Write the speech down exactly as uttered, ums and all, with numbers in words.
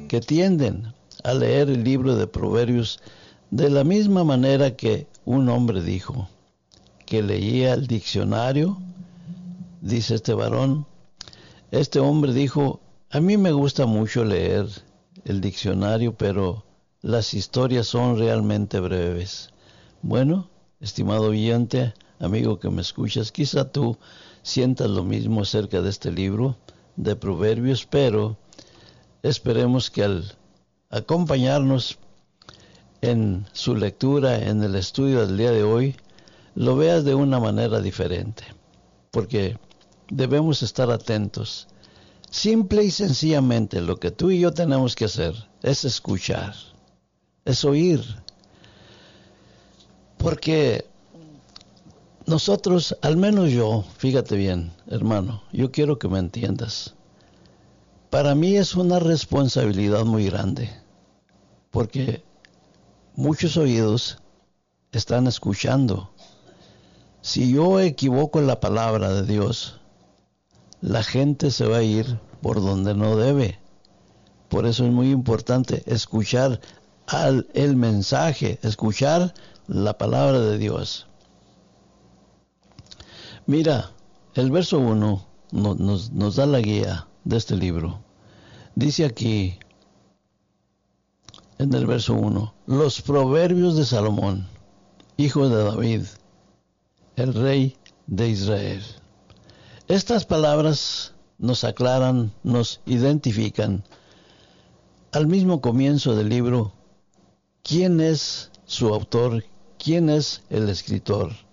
que tienden a leer el libro de Proverbios de la misma manera que un hombre dijo, que leía el diccionario. Dice este varón, este hombre dijo, a mí me gusta mucho leer el diccionario, pero las historias son realmente breves. Bueno, estimado oyente, amigo que me escuchas, quizá tú sientas lo mismo acerca de este libro de Proverbios, pero esperemos que al acompañarnos en su lectura, en el estudio del día de hoy, lo veas de una manera diferente, porque debemos estar atentos. Simple y sencillamente lo que tú y yo tenemos que hacer es escuchar, es oír, porque nosotros, al menos yo, fíjate bien, hermano, yo quiero que me entiendas. Para mí es una responsabilidad muy grande, porque muchos oídos están escuchando. Si yo equivoco la palabra de Dios, la gente se va a ir por donde no debe. Por eso es muy importante escuchar al, el mensaje, escuchar la palabra de Dios. Mira, el verso uno no, nos, nos da la guía de este libro. Dice aquí, en el verso uno, los proverbios de Salomón, hijo de David, el rey de Israel. Estas palabras nos aclaran, nos identifican al mismo comienzo del libro quién es su autor, quién es el escritor